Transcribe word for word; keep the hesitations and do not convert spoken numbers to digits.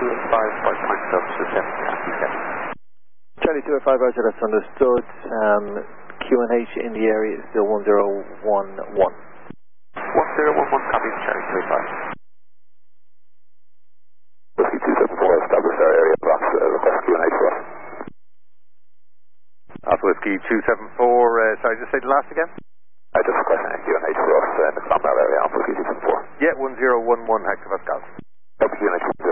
two eight five, flight point up to seven, yeah. Charlie two eight five, Roger, that's understood. Um, Q and H in the area is still one zero one one. one zero one one, copy, Charlie two eight five. Whiskey two seven four, established our area, blocks, uh, request Q and H for us. Alpha Whiskey two seven four, uh, sorry, just say the last again? I just requesting Q and H for us uh, in the Clonmel area, Alpha Whiskey two seven four. Yeah, one zero one one hectopascals. Copy Q and H.